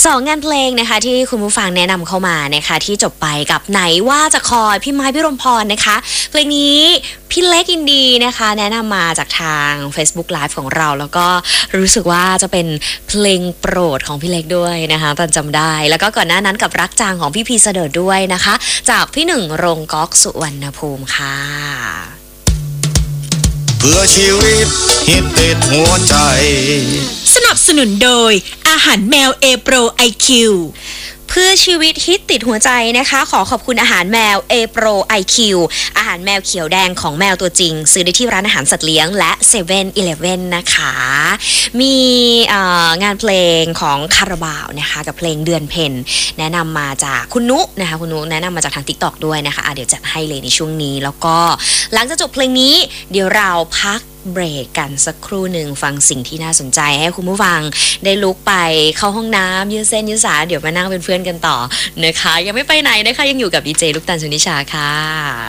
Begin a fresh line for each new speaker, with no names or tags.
2 งานเพลงนะคะที่คุณผู้ฟังแนะนำเข้ามานะคะที่จบไปกับไหนว่าจะคอยพี่ไม้พี่รมพรนะคะเพลงนี้พี่เล็กอินดีนะคะแนะนำมาจากทาง Facebook Live ของเราแล้วก็รู้สึกว่าจะเป็นเพลงโปรดของพี่เล็กด้วยนะคะตอนจำได้แล้วก็ก่อนหน้านั้นกับรักจางของพี่พีเสดิร์ดด้วยนะคะจากพี่หนึ่งรงก๊อกสุวรรณภูมิค่ะ
เพื่อชีวิตฮิตติดหัวใจ
สนับสนุนโดยอาหารแมว A Pro IQ
เพื่อชีวิตฮิตติดหัวใจนะคะขอขอบคุณอาหารแมว A Pro IQ อาหารแมวเขียวแดงของแมวตัวจริงซื้อได้ที่ร้านอาหารสัตว์เลี้ยงและ7-Eleven นะคะมีงานเพลงของคาราบาวนะคะกับเพลงเดือนเพ็ญแนะนำมาจากคุณนุนะคะคุณนุแนะนำมาจากทาง TikTok ด้วยนะคะเดี๋ยวจัดให้เลยในช่วงนี้แล้วก็หลังจากจบเพลงนี้เดี๋ยวเราพักเบรกกันสักครู่หนึ่งฟังสิ่งที่น่าสนใจให้คุณผู้ฟังได้ลุกไปเข้าห้องน้ำยืดเส้นยืดสายเดี๋ยวมานั่งเป็นเพื่อนกันต่อนะคะยังไม่ไปไหนนะคะยังอยู่กับดีเจลูกตาลชนิชาค่ะ